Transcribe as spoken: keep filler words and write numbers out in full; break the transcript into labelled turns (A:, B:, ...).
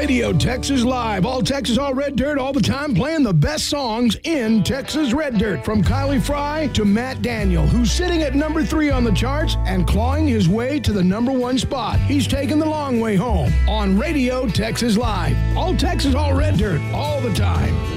A: Radio Texas Live. All Texas, all Red Dirt, all the time, playing the best songs in Texas Red Dirt. From Kylie Fry to Matt Daniel, who's sitting at number three on the charts and clawing his way to the number one spot. He's taking the long way home on Radio Texas Live. All Texas, all Red Dirt, all the time.